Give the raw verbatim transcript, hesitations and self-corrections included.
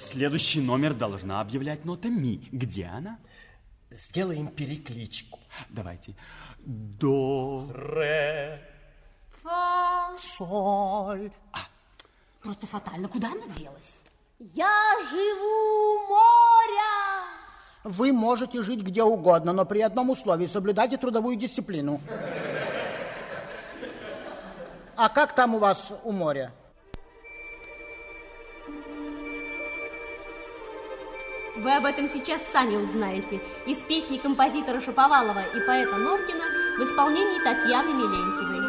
следующий номер должна объявлять нота ми. Где она? Сделаем перекличку. Давайте. До, ре, фа, соль. А. Просто фатально. Куда она делась? Я живу у моря. Вы можете жить где угодно, но при одном условии: соблюдайте трудовую дисциплину. А как там у вас у моря? Вы об этом сейчас сами узнаете из песни композитора Шаповалова и поэта Норкина в исполнении Татьяны Мелентьевой.